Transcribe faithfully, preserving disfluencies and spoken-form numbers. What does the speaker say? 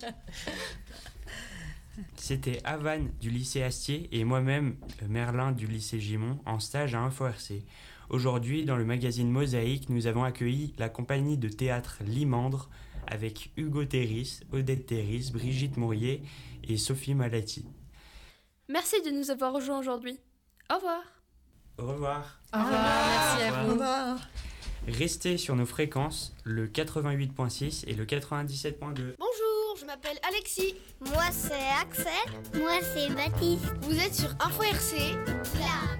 C'était Avan du lycée Astier et moi-même, Merlin du lycée Gimont, en stage à Info R C. Aujourd'hui, dans le magazine Mosaïque, nous avons accueilli la compagnie de théâtre Limandre avec Hugo Terris, Odette Terris, Brigitte Mourier et Sophie Malati. Merci de nous avoir rejoints aujourd'hui. Au revoir. Au revoir. Au revoir. Merci à vous. Au revoir. Restez sur nos fréquences, le quatre-vingt-huit virgule six et le quatre-vingt-dix-sept virgule deux. Bonjour, je m'appelle Alexis. Moi c'est Axel. Moi c'est Baptiste. Vous êtes sur Info R C. La